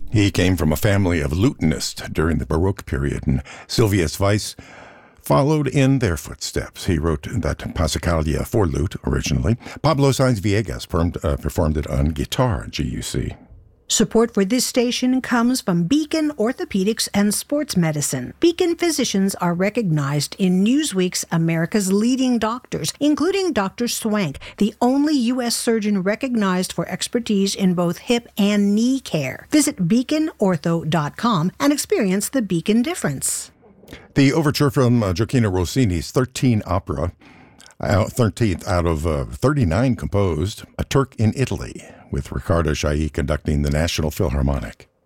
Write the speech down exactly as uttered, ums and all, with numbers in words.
He came from a family of lutenists during the Baroque period, and Sylvius Weiss followed in their footsteps. He wrote that Passacaglia for lute originally. Pablo Sainz Villegas performed, uh, performed it on guitar, G U C. Support for this station comes from Beacon Orthopedics and Sports Medicine. Beacon physicians are recognized in Newsweek's America's Leading Doctors, including Doctor Swank, the only U S surgeon recognized for expertise in both hip and knee care. Visit beacon ortho dot com and experience the Beacon difference. The overture from uh, Gioacchino Rossini's thirteen opera, uh, thirteenth out of uh, thirty-nine composed, A Turk in Italy, with Riccardo Chailly conducting the National Philharmonic.